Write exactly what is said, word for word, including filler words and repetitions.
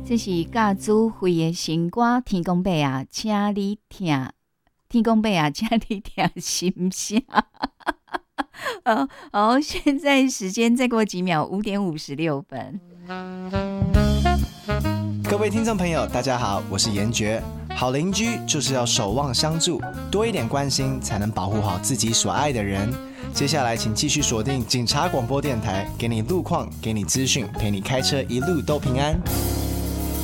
这是教主会的新歌，天公伯啊，请你听，天公伯啊，请你听心声。好好，现在时间再过几秒，五点五十六分。 各位听众朋友，大家好，我是严爵。好邻居就是要守望相助，多一点关心，才能保护好自己所爱的人。接下来请继续锁定警察广播电台，给你路况，给你资讯，陪你开车一路都平安。